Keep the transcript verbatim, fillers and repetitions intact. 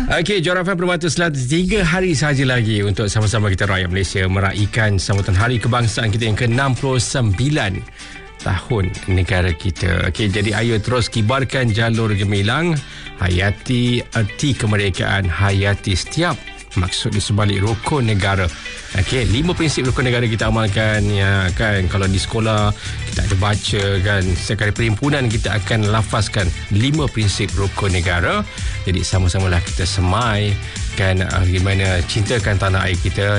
Okey, Johor F M Permata Selatan, tiga hari sahaja lagi untuk sama-sama kita rakyat Malaysia meraihkan sambutan Hari Kebangsaan kita yang ke enam puluh sembilan tahun negara kita. Okey, jadi ayo terus kibarkan jalur gemilang, hayati erti kemerdekaan, hayati setiap maksud di sebalik rukun negara. Okey, lima prinsip rukun negara kita amalkan, ya kan. Kalau di sekolah kita ada baca kan, setiap kali perhimpunan kita akan lafazkan lima prinsip rukun negara. Jadi sama-samalah kita semai kan, bagaimana cintakan tanah air kita